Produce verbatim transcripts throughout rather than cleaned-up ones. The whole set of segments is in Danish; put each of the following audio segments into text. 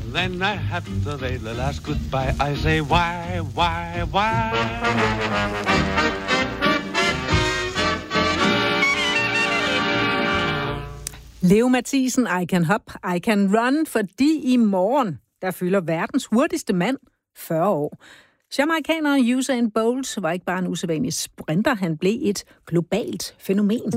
then I have to say the last goodbye. I say, why, why, why? Leo Mathisen, I Can Hop, I Can Run, fordi i morgen, der fylder verdens hurtigste mand fyrre år. Jamaikaneren Usain Bolt var ikke bare en usædvanlig sprinter, han blev et globalt fænomen.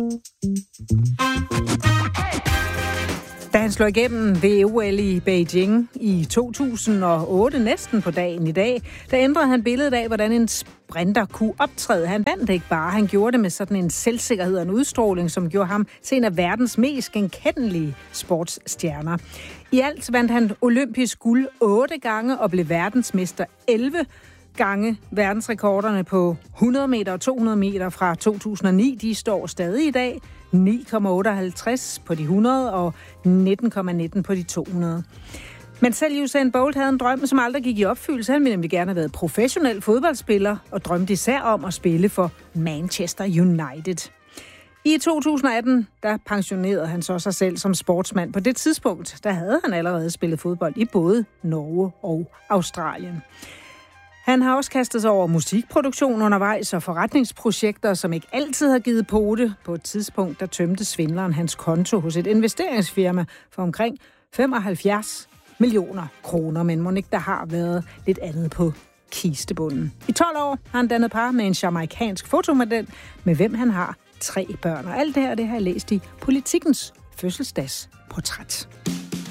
Da han slog igennem ved O L i Beijing i to tusind og otte, næsten på dagen i dag, der ændrede han billedet af, hvordan en sprinter kunne optræde. Han vandt ikke bare, han gjorde det med sådan en selvsikkerhed og en udstråling, som gjorde ham til en af verdens mest genkendelige sportsstjerner. I alt vandt han olympisk guld otte gange og blev verdensmester elleve gange. Verdensrekorderne på hundrede meter og to hundrede meter fra to tusind og ni, de står stadig i dag. ni komma otteoghalvtreds på de hundrede og nitten komma nitten på de to hundrede. Men selv Usain Bolt havde en drøm, som aldrig gik i opfyldelse. Han ville nemlig gerne have været professionel fodboldspiller og drømte især om at spille for Manchester United. I to tusind og atten, der pensionerede han så sig selv som sportsmand. På det tidspunkt, der havde han allerede spillet fodbold i både Norge og Australien. Han har også kastet sig over musikproduktion undervejs og forretningsprojekter, som ikke altid har givet pote. På et tidspunkt, der tømte svindleren hans konto hos et investeringsfirma for omkring femoghalvfjerds millioner kroner. Men mon ikke der har været lidt andet på kistebunden. I tolv år har han dannet par med en jamaikansk fotomodel, med hvem han har tre børn. Og alt det her, det har jeg læst i Politikens fødselsdagsportræt.